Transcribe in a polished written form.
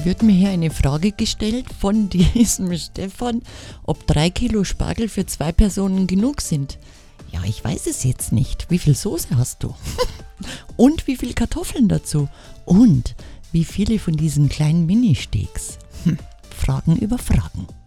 wird mir hier eine Frage gestellt von diesem Stefan, ob 3 Kilo Spargel für 2 Personen genug sind. Ja, ich weiß es jetzt nicht. Wie viel Soße hast du? Und wie viel Kartoffeln dazu? Und wie viele von diesen kleinen Mini-Steaks? Fragen über Fragen.